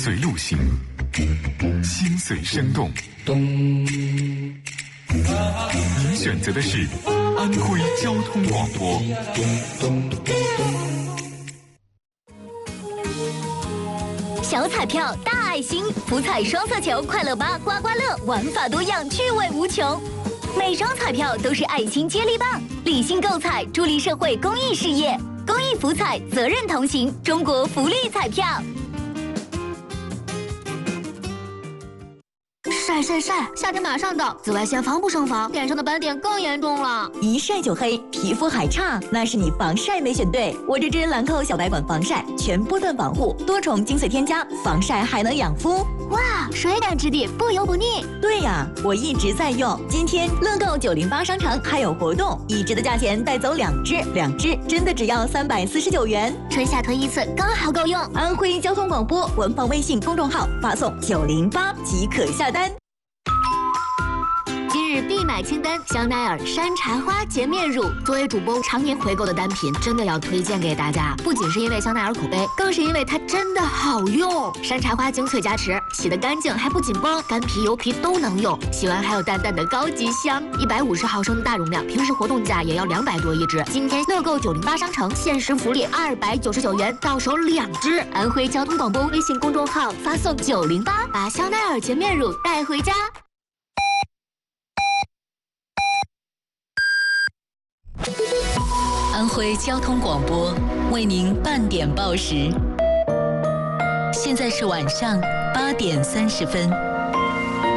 随路行，心随生动。您选择的是安徽交通广播。 小彩票大爱心，福彩双色球快乐吧刮刮乐，玩法多样，趣味无穷。每张彩票都是爱心接力棒，理性购彩，助力社会公益事业。公益福彩，责任同行，中国福利彩票。 晒，夏天马上到，紫外线防不胜防，脸上的斑点更严重了。 一晒就黑，皮肤还差，那是你防晒没选对。我这支兰蔻小白管防晒，全波段防护，多重精粹添加，防晒还能养肤。 哇，水感质地，不油不腻。 对呀，我一直在用。今天乐购908商城还有活动，一支的价钱带走2支真的只要349元。 春夏囤一次，刚好够用。 安徽交通广播官方微信公众号发送908即可下单。 今日必买清单：香奈儿山茶花洁面乳。作为主播常年回购的单品，真的要推荐给大家。不仅是因为香奈儿口碑，更是因为它真的好用。山茶花精粹加持，洗得干净还不紧绷，干皮油皮都能用。洗完还有淡淡的高级香。150毫升的大容量，平时活动价也要200多一支。今天乐购908商城限时福利299元，到手2支。安徽交通广播微信公众号发送908，把香奈儿洁面乳带回家。 安徽交通广播为您半点报时，现在是晚上8点30分。